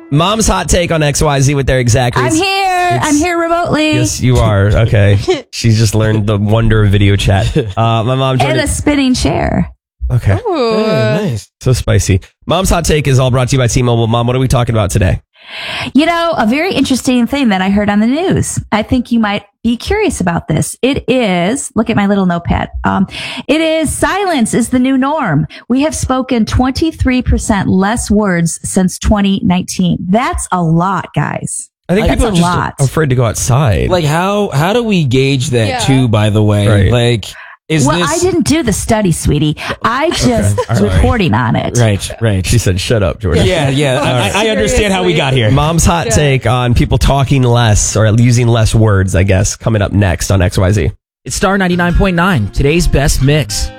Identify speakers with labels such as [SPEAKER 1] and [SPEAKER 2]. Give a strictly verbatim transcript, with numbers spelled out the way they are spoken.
[SPEAKER 1] Mom's hot take on X Y Z with Derek Zachary.
[SPEAKER 2] I'm here. I'm here remotely.
[SPEAKER 1] Yes, you are. Okay. She's just learned the wonder of video chat. Uh, my mom joined
[SPEAKER 2] And a
[SPEAKER 1] it-
[SPEAKER 2] spinning chair.
[SPEAKER 1] Okay.
[SPEAKER 3] Ooh.
[SPEAKER 4] nice.
[SPEAKER 1] So spicy. Mom's hot take is all brought to you by T-Mobile. Mom, what are we talking about today?
[SPEAKER 2] You know, a very interesting thing that I heard on the news. I think you might be curious about this. It is, look at my little notepad. Um, it is silence is the new norm. We have spoken twenty-three percent less words since twenty nineteen. That's a lot, guys.
[SPEAKER 1] I think
[SPEAKER 2] That's
[SPEAKER 1] people
[SPEAKER 2] a
[SPEAKER 1] are just
[SPEAKER 2] lot.
[SPEAKER 1] afraid to go outside.
[SPEAKER 4] Like how how do we gauge that
[SPEAKER 3] Yeah.
[SPEAKER 4] too? By the way,
[SPEAKER 1] Right.
[SPEAKER 4] like is
[SPEAKER 2] well,
[SPEAKER 4] this
[SPEAKER 2] I didn't do the study, sweetie. I just
[SPEAKER 1] All right.
[SPEAKER 2] reporting on it.
[SPEAKER 4] right? Right.
[SPEAKER 1] she said, shut up, Jordan.
[SPEAKER 4] Yeah, yeah. I, I understand how we got here.
[SPEAKER 1] Mom's hot
[SPEAKER 3] Yeah.
[SPEAKER 1] take on people talking less or using less words, I guess, coming up next on X Y Z.
[SPEAKER 5] It's Star ninety-nine point nine, today's best mix.